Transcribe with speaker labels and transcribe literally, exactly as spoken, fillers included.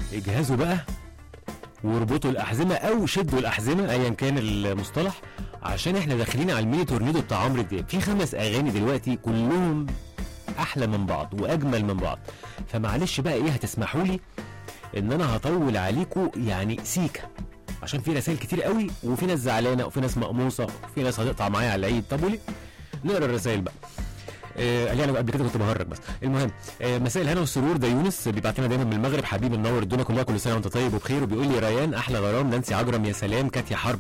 Speaker 1: اجهزوا بقى واربطوا الاحزمه او شدوا الاحزمه ايا كان المصطلح، عشان احنا داخلين على الميني تورنيدو بتاع عمرو دياب. في خمس اغاني دلوقتي كلهم احلى من بعض واجمل من بعض، فمعلش بقى ايه هتسمحوا لي ان انا هطول عليكم يعني سيكا، عشان في رسائل كتير قوي وفي ناس زعلانه وفي ناس مقموصه وفي ناس هتقطع معايا على العيد. طب وليه؟ نقرا الرسائل بقى. آه قال لي انا قبل كده كنت بهرج بس. المهم آه مساء الهنا والسرور، ده يونس بيبعت لنا دايما من المغرب، حبيبي منور الدنيا كلها، كل سنه وانت طيب وبخير، وبيقول لي ريان احلى غرام، نانسي عجرم يا سلام، كاتيا حرب